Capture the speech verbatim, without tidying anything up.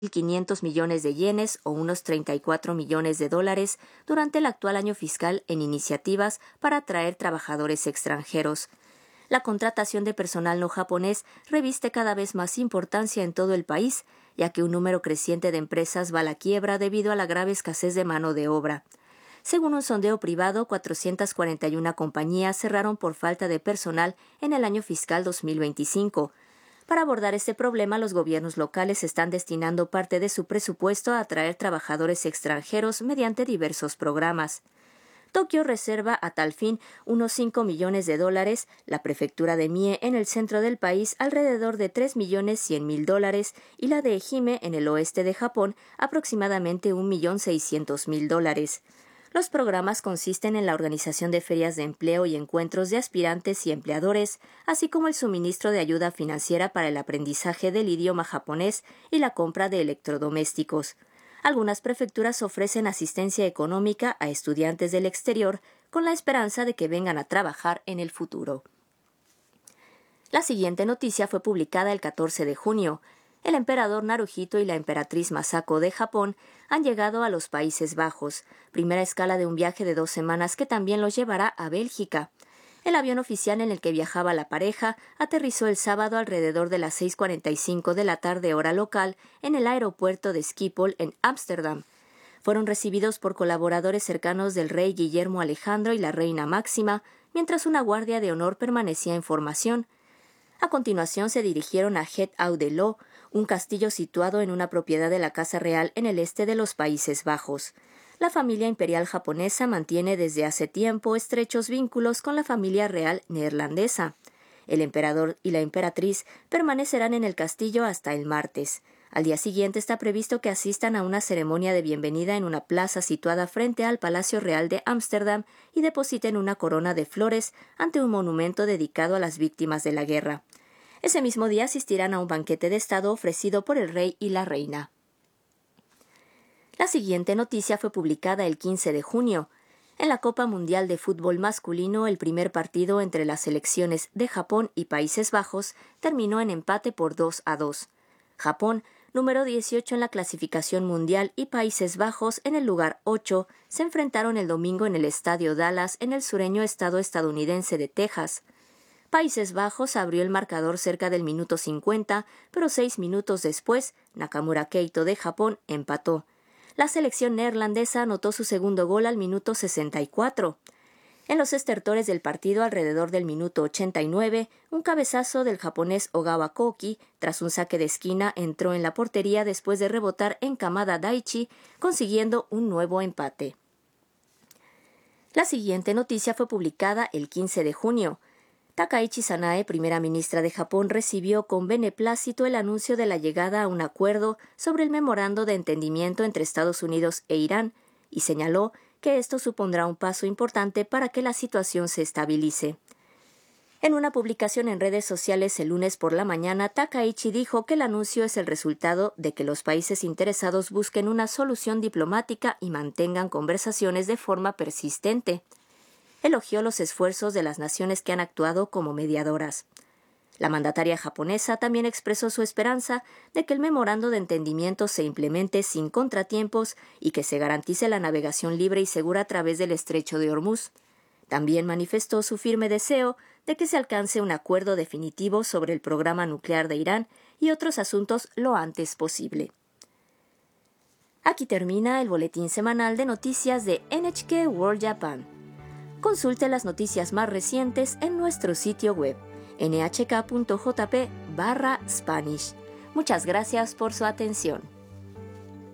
quinientos millones de yenes o unos treinta y cuatro millones de dólares durante el actual año fiscal en iniciativas para atraer trabajadores extranjeros. La contratación de personal no japonés reviste cada vez más importancia en todo el país, ya que un número creciente de empresas va a la quiebra debido a la grave escasez de mano de obra. Según un sondeo privado, cuatrocientas cuarenta y una compañías cerraron por falta de personal en el año fiscal dos mil veinticinco. Para abordar este problema, los gobiernos locales están destinando parte de su presupuesto a atraer trabajadores extranjeros mediante diversos programas. Tokio reserva a tal fin unos cinco millones de dólares, la prefectura de Mie en el centro del país alrededor de tres millones cien mil dólares y la de Ehime en el oeste de Japón aproximadamente un millón seiscientos mil dólares. Los programas consisten en la organización de ferias de empleo y encuentros de aspirantes y empleadores, así como el suministro de ayuda financiera para el aprendizaje del idioma japonés y la compra de electrodomésticos. Algunas prefecturas ofrecen asistencia económica a estudiantes del exterior con la esperanza de que vengan a trabajar en el futuro. La siguiente noticia fue publicada el catorce de junio. El emperador Naruhito y la emperatriz Masako de Japón han llegado a los Países Bajos, primera escala de un viaje de dos semanas que también los llevará a Bélgica. El avión oficial en el que viajaba la pareja aterrizó el sábado alrededor de las seis cuarenta y cinco de la tarde hora local en el aeropuerto de Schiphol en Ámsterdam. Fueron recibidos por colaboradores cercanos del rey Guillermo Alejandro y la reina Máxima, mientras una guardia de honor permanecía en formación. A continuación se dirigieron a Het Ouderloo, un castillo situado en una propiedad de la Casa Real en el este de los Países Bajos. La familia imperial japonesa mantiene desde hace tiempo estrechos vínculos con la familia real neerlandesa. El emperador y la emperatriz permanecerán en el castillo hasta el martes. Al día siguiente está previsto que asistan a una ceremonia de bienvenida en una plaza situada frente al Palacio Real de Ámsterdam y depositen una corona de flores ante un monumento dedicado a las víctimas de la guerra. Ese mismo día asistirán a un banquete de Estado ofrecido por el rey y la reina. La siguiente noticia fue publicada el quince de junio. En la Copa Mundial de Fútbol Masculino, el primer partido entre las selecciones de Japón y Países Bajos terminó en empate por dos a dos. Japón, número dieciocho en la clasificación mundial, y Países Bajos, en el lugar ocho, se enfrentaron el domingo en el Estadio Dallas, en el sureño estado estadounidense de Texas. Países Bajos abrió el marcador cerca del minuto cincuenta, pero seis minutos después, Nakamura Keito de Japón empató. La selección neerlandesa anotó su segundo gol al minuto sesenta y cuatro. En los estertores del partido, alrededor del minuto ochenta y nueve, un cabezazo del japonés Ogawa Koki, tras un saque de esquina, entró en la portería después de rebotar en Kamada Daichi, consiguiendo un nuevo empate. La siguiente noticia fue publicada el quince de junio. Takaichi Sanae, primera ministra de Japón, recibió con beneplácito el anuncio de la llegada a un acuerdo sobre el memorando de entendimiento entre Estados Unidos e Irán y señaló que esto supondrá un paso importante para que la situación se estabilice. En una publicación en redes sociales el lunes por la mañana, Takaichi dijo que el anuncio es el resultado de que los países interesados busquen una solución diplomática y mantengan conversaciones de forma persistente. Elogió los esfuerzos de las naciones que han actuado como mediadoras. La mandataria japonesa también expresó su esperanza de que el memorando de entendimiento se implemente sin contratiempos y que se garantice la navegación libre y segura a través del estrecho de Hormuz. También manifestó su firme deseo de que se alcance un acuerdo definitivo sobre el programa nuclear de Irán y otros asuntos lo antes posible. Aquí termina el boletín semanal de noticias de N H K World Japan. Consulte las noticias más recientes en nuestro sitio web n h k punto j p barra spanish. Muchas gracias por su atención.